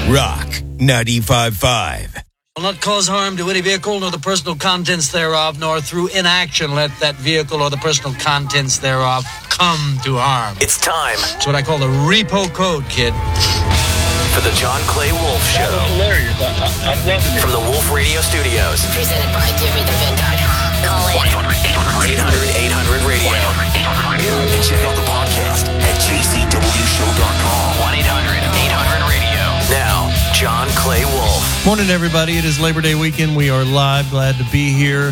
Rock 95.5. Will not cause harm to any vehicle nor the personal contents thereof, nor through inaction let that vehicle or the personal contents thereof come to harm. It's time. It's what I call the repo code, kid. For the John Clay Wolf Show. That was hilarious. I'm loving it. From the Wolf Radio Studios. Presented by GiveMeTheVin.com. Call in. 800-800-radio. And check out the podcast at jcwshow.com. 1-800-800-radio. Now, John Clay Wolf. Morning, everybody. It is Labor Day weekend. We are live. Glad to be here.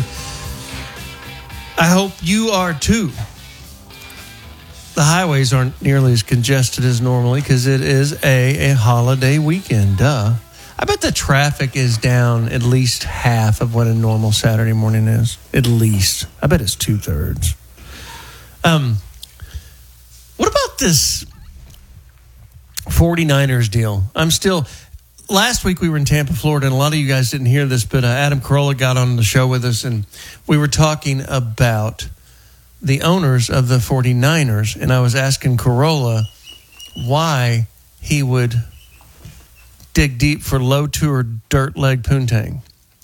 I hope you are too. The highways aren't nearly as congested as normally because it is a holiday weekend. Duh. I bet the traffic is down at least half of what a normal Saturday morning is. At least. I bet it's 2/3. What about this 49ers deal? Last week we were in Tampa, Florida, and a lot of you guys didn't hear this, but Adam Carolla got on the show with us, and we were talking about the owners of the 49ers, and I was asking Carolla why he would dig deep for low-tour dirt leg poontang.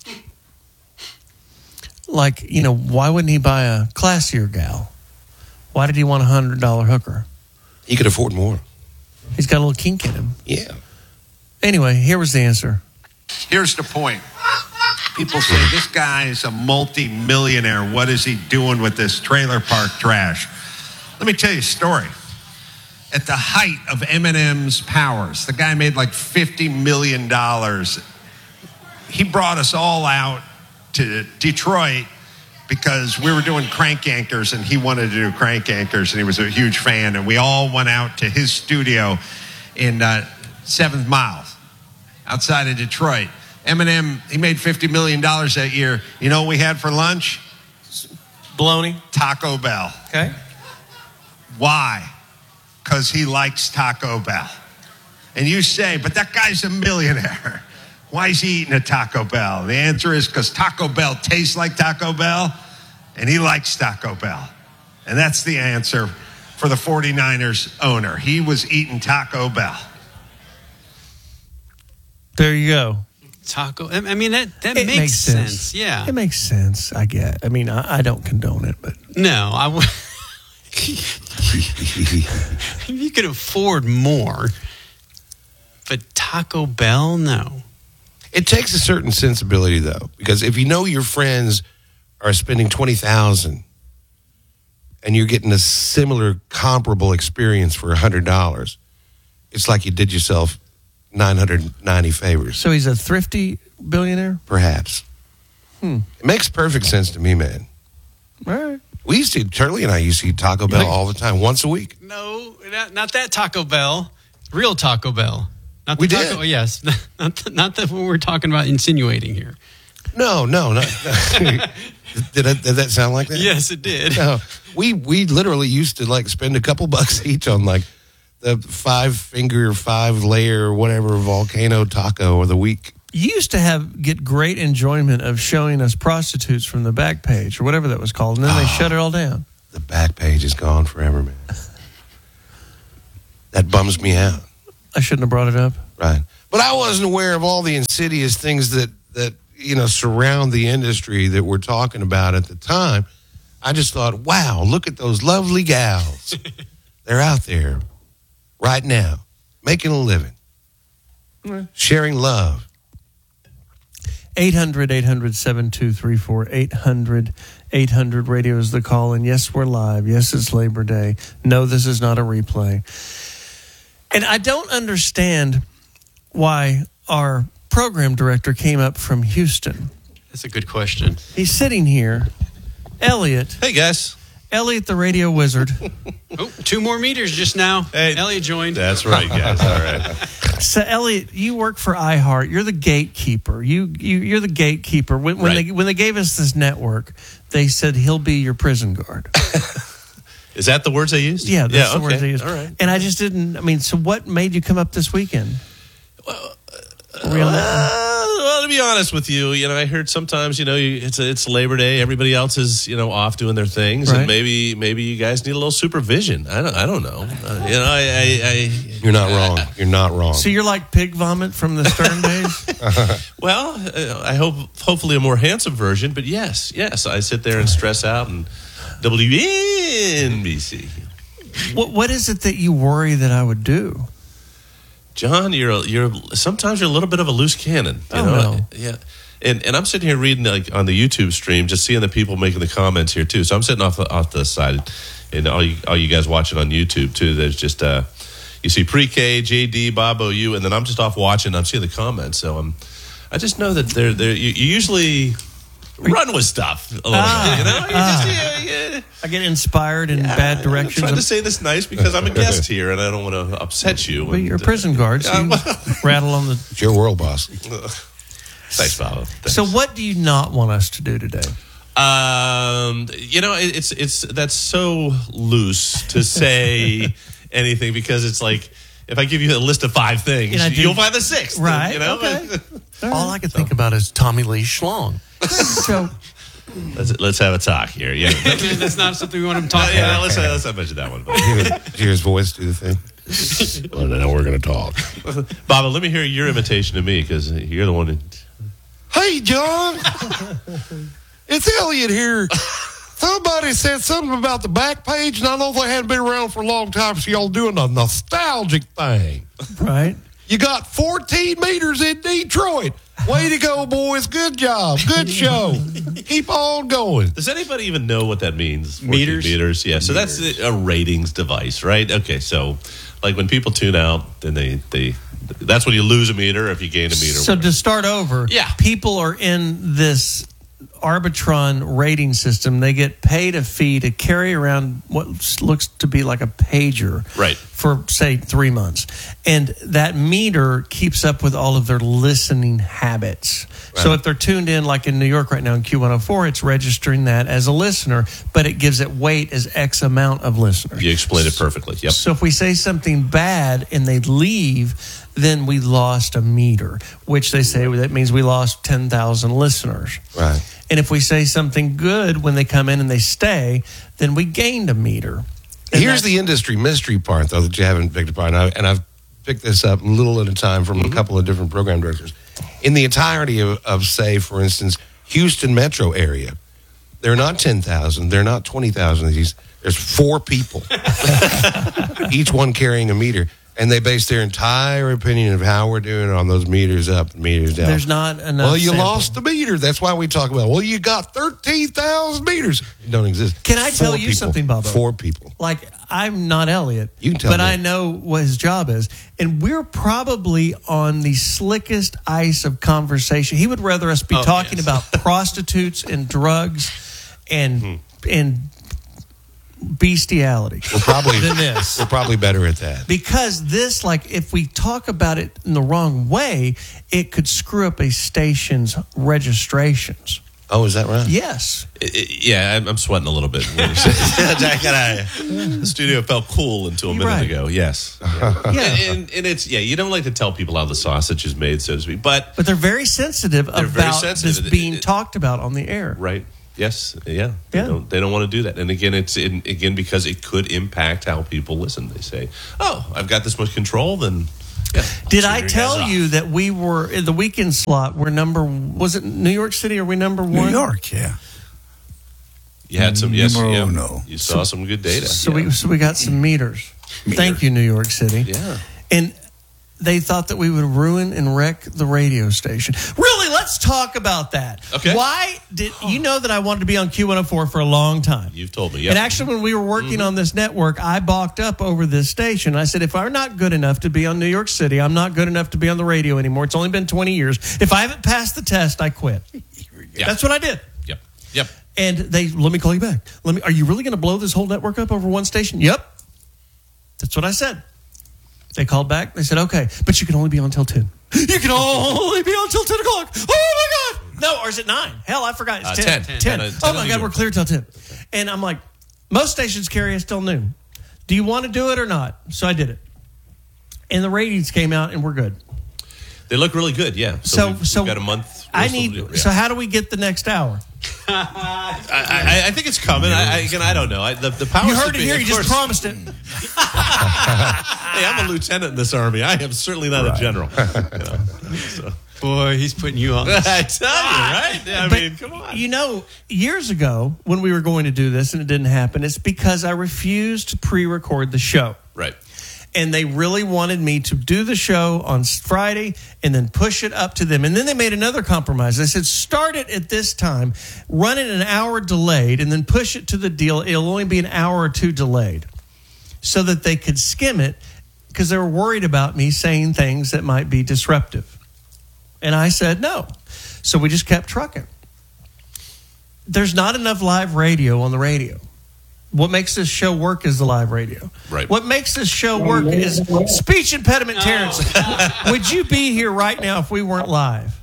Like, why wouldn't he buy a classier gal? Why did he want a $100 hooker? He could afford more. He's got a little kink in him. Yeah. Anyway, here was the answer. Here's the point. People say, this guy is a multi-millionaire. What is he doing with this trailer park trash? Let me tell you a story. At the height of Eminem's powers, the guy made like $50 million. He brought us all out to Detroit because we were doing Crank Anchors, and he wanted to do Crank Anchors, and he was a huge fan. And we all went out to his studio in 7th Mile outside of Detroit. Eminem, he made $50 million that year. You know what we had for lunch? Bologna. Taco Bell. Okay. Why? Because he likes Taco Bell. And you say, but that guy's a millionaire. Why is he eating a Taco Bell? The answer is because Taco Bell tastes like Taco Bell, and he likes Taco Bell. And that's the answer for the 49ers owner. He was eating Taco Bell. There you go. Taco. I mean, that It makes sense. Yeah. It makes sense, I get. I mean, I don't condone it, but... No, I would... You could afford more, but Taco Bell, no. It takes a certain sensibility, though, because if you know your friends are spending $20,000 and you're getting a similar, comparable experience for $100, it's like you did yourself 990 favors. So he's a thrifty billionaire? Perhaps. It makes perfect sense to me, man. All right. Turley and I used to eat Taco Bell all the time, once a week. No, not that Taco Bell. Real Taco Bell. Not the We Taco, did. Yes. Not that what we're talking about insinuating here. No. Did that sound like that? Yes, it did. No. We literally used to spend a couple bucks each on the 5-finger, 5-layer, whatever volcano taco of the week. You used to get great enjoyment of showing us prostitutes from the back page or whatever that was called, and then they shut it all down. The back page is gone forever, man. That bums me out. I shouldn't have brought it up. Right. But I wasn't aware of all the insidious things that surround the industry that we're talking about at the time. I just thought, wow, look at those lovely gals. They're out there right now, making a living, sharing love. 800-800-7234. 800-800-radio is the call. And yes, we're live. Yes, it's Labor Day. No, this is not a replay. And I don't understand why our program director came up from Houston. That's a good question. He's sitting here. Elliot. Hey, guys. Elliot, the radio wizard. Oh, 2 more meters just now. Hey, Elliot joined. That's right, guys. All right. So, Elliot, you work for iHeart. You're the gatekeeper. You're the gatekeeper. When they gave us this network, they said he'll be your prison guard. Is that the words they used? Yeah, that's the words they used. All right. And I just didn't. I mean, so what made you come up this weekend? Well, to be honest with you, I heard sometimes, it's Labor Day. Everybody else is, off doing their things, Right. and maybe you guys need a little supervision. I don't know. You're not wrong. You're not wrong. So you're like pig vomit from the Stern days? Well, I hopefully a more handsome version, but yes, I sit there and stress out and WNBC. What is it that you worry that I would do? John, you're sometimes you're a little bit of a loose cannon. No. Yeah. And I'm sitting here reading on the YouTube stream, just seeing the people making the comments here too. So I'm sitting off the side, and all you guys watching on YouTube too. There's just you see Pre-K, JD, Bob OU, and then I'm just off watching. I'm seeing the comments, so I just know that you usually run with stuff a little bit. I get inspired in bad I'm directions. trying to say this nice because I'm a guest here, and I don't want to upset you. Well, you're a prison guard, so you rattle on the... It's your world, boss. Thanks, Bob. Thanks. So what do you not want us to do today? It's that's so loose to say anything because it's like if I give you a list of 5 things, you'll find the 6th. Right. Okay. All I can think about is Tommy Lee Schlong. So let's have a talk here. Yeah. That's not something we want him to talk Yeah, about. let's not mention that one. Did you hear his voice do the thing? Well, now we're going to talk. Baba, let me hear your imitation of me because you're the one who... Hey, John. It's Elliot here. Somebody said something about the back page, and I know they hadn't been around for a long time, so y'all doing a nostalgic thing. Right. You got 14 meters in Detroit. Way to go, boys. Good job. Good show. Keep on going. Does anybody even know what that means? 14 Meters? Meters, yeah. So that's a ratings device, right? Okay, so like when people tune out, then they that's when you lose a meter if you gain a meter. So to start over, people are in this Arbitron rating system. They get paid a fee to carry around what looks to be like a pager for, say, 3 months. And that meter keeps up with all of their listening habits. Right. So if they're tuned in, like in New York right now in Q104, it's registering that as a listener, but it gives it weight as X amount of listeners. You explained it perfectly. Yep. So if we say something bad and they leave, then we lost a meter, which they say that means we lost 10,000 listeners. Right. And if we say something good when they come in and they stay, then we gained a meter. And here's the industry mystery part, though, that you haven't picked apart. And I've picked this up a little at a time from a couple of different program directors. In the entirety of, say, for instance, Houston metro area, they're not 10,000. They're not 20,000 of these. There's 4 people, each one carrying a meter. And they base their entire opinion of how we're doing on those meters up, meters down. There's not enough. Well, you sample. lost the meter. That's why we talk about, well, you got 13,000 meters. It don't exist. Can I tell you something, Bobo? 4 people. Like, I'm not Elliot, You can tell but me. I know what his job is. And we're probably on the slickest ice of conversation. He would rather us be talking about prostitutes and drugs and bestiality We're probably than this. We're probably better at that. Because this, like, if we talk about it in the wrong way, it could screw up a station's registrations. Oh, is that right? Yes. Yeah, I'm sweating a little bit. The studio felt cool until a minute ago. Yes. And it's, you don't like to tell people how the sausage is made, so to speak. But they're very sensitive about this being talked about on the air. Right. Yes. Yeah. They don't want to do that. And again, it's because it could impact how people listen. They say, "Oh, I've got this much control." Then, did I tell you that we were in the weekend slot? We're was it New York City? Are we number 1? New York, yeah. You had some. Yes. Numero uno. You saw some good data. So we got some meters. Thank you, New York City. Yeah. And they thought that we would ruin and wreck the radio station. Really, let's talk about that. Okay. Why did you know that I wanted to be on Q104 for a long time? You've told me. Yep. And actually, when we were working on this network, I balked up over this station. I said, if I'm not good enough to be on New York City, I'm not good enough to be on the radio anymore. It's only been 20 years. If I haven't passed the test, I quit. Yeah. That's what I did. Yep. And let me call you back. Are you really going to blow this whole network up over one station? Yep. That's what I said. They called back. They said, okay, but you can only be on till 10. You can only be on till 10 o'clock. Oh, my God. No, or is it 9? Hell, I forgot. It's 10. 10. Oh, my God, we're clear till 10. And I'm like, most stations carry us till noon. Do you want to do it or not? So I did it. And the ratings came out, and we're good. They look really good, yeah. So we've got a month. So how do we get the next hour? I think it's coming. I don't know. The power. You heard it here. You just promised it. Hey, I'm a lieutenant in this army. I am certainly not a general. Boy, he's putting you on. I tell you, right? I mean, come on. You know, years ago when we were going to do this and it didn't happen, it's because I refused to pre-record the show. Right. And they really wanted me to do the show on Friday and then push it up to them. And then they made another compromise. They said, start it at this time, run it an hour delayed, and then push it to the deal. It'll only be an hour or two delayed so that they could skim it because they were worried about me saying things that might be disruptive. And I said no. So we just kept trucking. There's not enough live radio on the radio. What makes this show work is the live radio. Right. What makes this show work is speech impediment. Terrence, would you be here right now if we weren't live?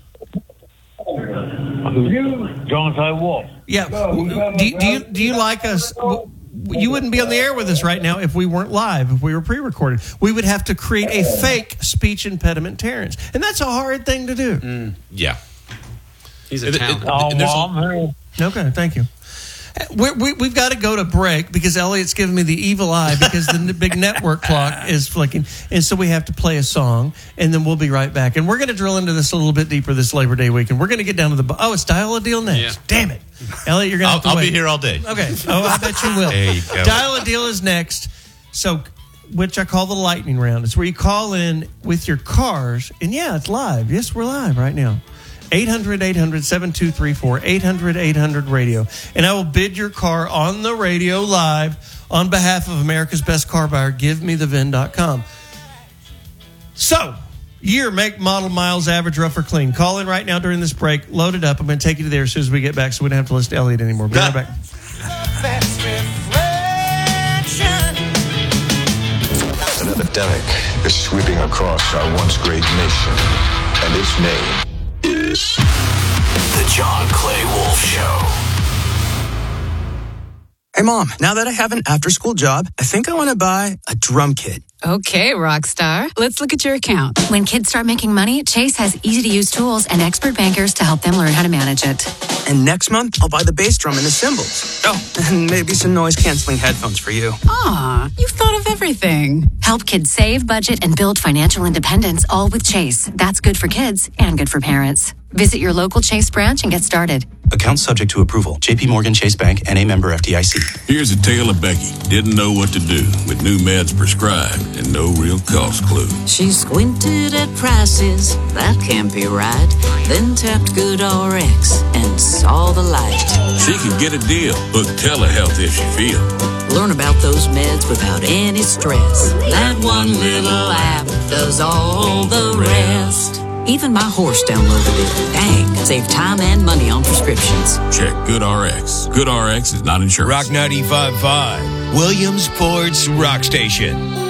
John Clay Wolf. Yeah. Do you like us? You wouldn't be on the air with us right now if we weren't live, if we were pre-recorded. We would have to create a fake speech impediment Terrence. And that's a hard thing to do. Yeah. He's a talent. Okay, thank you. We've got to go to break because Elliot's giving me the evil eye because the big network clock is flicking. And so we have to play a song, and then we'll be right back. And we're going to drill into this a little bit deeper this Labor Day weekend. We're going to get down to the... it's Dial a Deal next. Yeah. Damn it. Elliot, you're going to have to wait. I'll be here all day. Okay. Oh, I bet you will. There you go. Dial a Deal is next. So, which I call the lightning round. It's where you call in with your cars, and yeah, it's live. Yes, we're live right now. 800-800-7234, 800-800-RADIO. And I will bid your car on the radio live on behalf of America's best car buyer, GiveMeTheVin.com. So, year, make, model, miles, average, rough, or clean. Call in right now during this break. Load it up. I'm going to take you to there as soon as we get back so we don't have to listen to Elliot anymore. Be right back. An epidemic is sweeping across our once great nation, and its name is The John Clay Wolf Show. Hey, Mom, now that I have an after-school job, I think I want to buy a drum kit. Okay, rock star. Let's look at your account. When kids start making money, Chase has easy-to-use tools and expert bankers to help them learn how to manage it. And next month, I'll buy the bass drum and the cymbals. Oh, and maybe some noise-canceling headphones for you. Aw, you've thought of everything. Help kids save, budget, and build financial independence, all with Chase. That's good for kids and good for parents. Visit your local Chase branch and get started. Account subject to approval. J.P. Morgan Chase Bank, N.A. member FDIC. Here's a tale of Becky. Didn't know what to do with new meds prescribed and no real cost clue. She squinted at prices, that can't be right. Then tapped GoodRx and saw the light. She can get a deal. Book telehealth if she feels. Learn about those meds without any stress. That one little app does all the rest. Even my horse downloaded it. Dang, save time and money on prescriptions. Check GoodRx. GoodRx is not insurance. Rock 95.5, Williams Ford's Rock Station.